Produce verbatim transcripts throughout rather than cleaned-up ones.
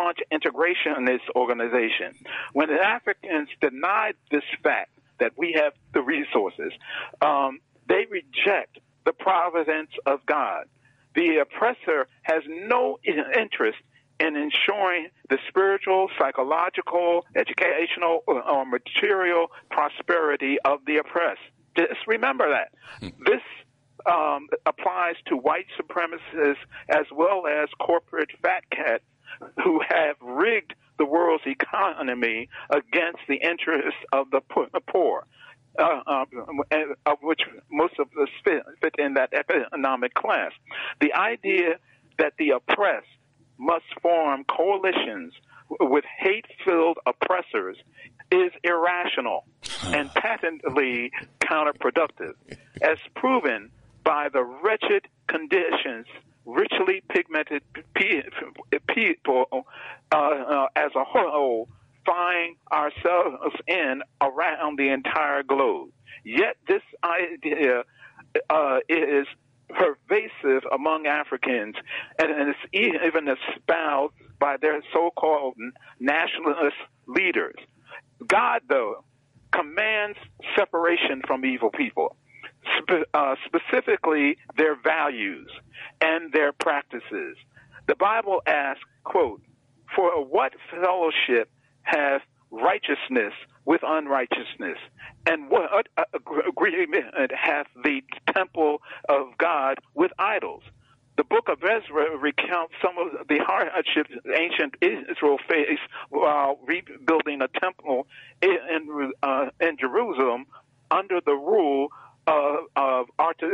staunch integrationist organization. When the Africans denied this fact that we have the resources, um, they reject the providence of God. The oppressor has no interest in ensuring the spiritual, psychological, educational, or material prosperity of the oppressed. Just remember that. This um, applies to white supremacists as well as corporate fat cats who have rigged the world's economy against the interests of the poor. Uh, uh, of which most of us fit, fit in that economic class. The idea that the oppressed must form coalitions with hate-filled oppressors is irrational and patently counterproductive, as proven by the wretched conditions richly pigmented people uh, uh, as a whole find ourselves in around the entire globe. Yet this idea uh, is pervasive among Africans, and it's even espoused by their so-called nationalist leaders. God, though, commands separation from evil people, spe- uh, specifically their values and their practices. The Bible asks, quote, "For what fellowship have righteousness with unrighteousness? And what agreement hath the temple of God with idols?" The book of Ezra recounts some of the hardships ancient Israel faced while rebuilding a temple in, uh, in Jerusalem under the rule of, of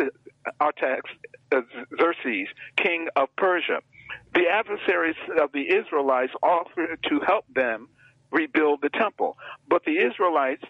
Artaxerxes, king of Persia. The adversaries of the Israelites offered to help them rebuild the temple, but the Israelites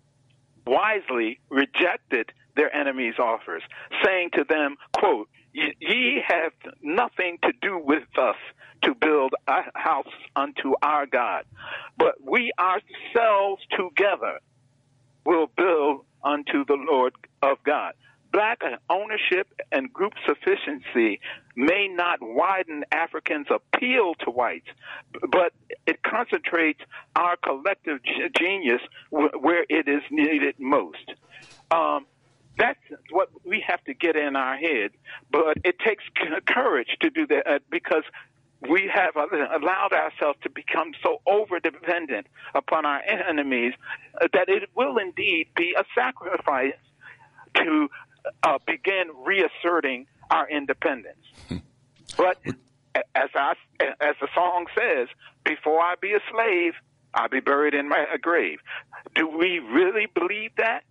wisely rejected their enemies' offers, saying to them, quote, "Ye have nothing to do with us to build a house unto our God, but we ourselves together will build unto the Lord of God." Black ownership and group sufficiency may not widen Africans' appeal to whites, but it concentrates our collective genius where it is needed most. Um, that's what we have to get in our head, but it takes courage to do that because we have allowed ourselves to become so over-dependent upon our enemies that it will indeed be a sacrifice to Uh, begin reasserting our independence. But as I, as the song says, before I be a slave, I'll be buried in my grave. Do we really believe that?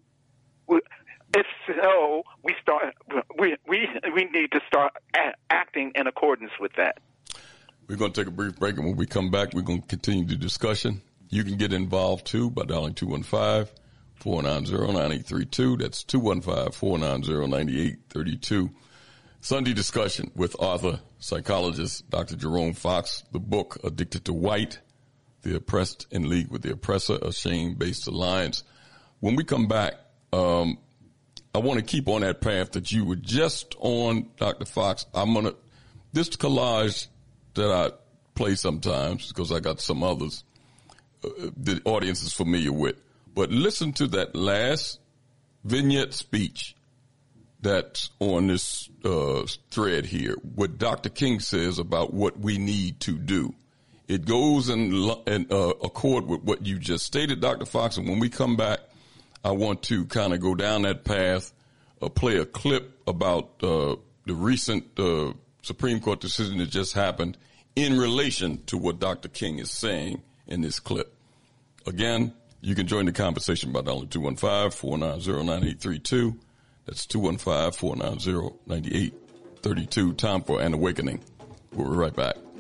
If so, we start. We we we need to start a- acting in accordance with that. We're going to take a brief break, and when we come back, we're going to continue the discussion. You can get involved too by dialing two one five, four nine zero, nine eight three two. That's two one five, four nine zero, nine eight three two. Sunday discussion with author, psychologist, Doctor Jerome Fox. The book, Addicted to White, The Oppressed in League with the Oppressor, a Shame-Based Alliance. When we come back, um, I want to keep on that path that you were just on, Doctor Fox. I'm going to, this collage that I play sometimes, because I got some others, uh, the audience is familiar with. But listen to that last vignette speech that's on this uh, thread here, what Doctor King says about what we need to do. It goes in, in uh, accord with what you just stated, Doctor Fox. And when we come back, I want to kind of go down that path, uh, play a clip about uh, the recent uh, Supreme Court decision that just happened in relation to what Doctor King is saying in this clip. Again, you can join the conversation by dialing two one five, four nine zero, nine eight three two. That's two one five, four nine zero, nine eight three two. Time for an awakening. We'll be right back.